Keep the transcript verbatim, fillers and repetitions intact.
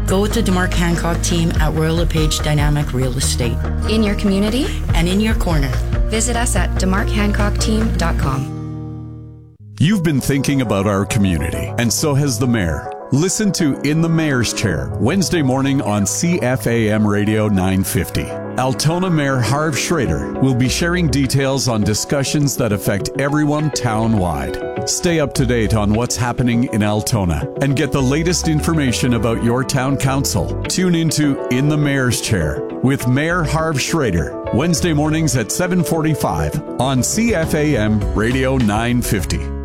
Go with the DeMarc Hancock team at Royal LePage Dynamic Real Estate. In your community and in your corner. Visit us at demarc hancock team dot com. You've been thinking about our community, and so has the mayor. Listen to In the Mayor's Chair, Wednesday morning on C F A M Radio nine fifty. Altona Mayor Harv Schrader will be sharing details on discussions that affect everyone town-wide. Stay up to date on what's happening in Altona and get the latest information about your town council. Tune into In the Mayor's Chair with Mayor Harv Schrader, Wednesday mornings at seven forty-five on C F A M Radio nine fifty.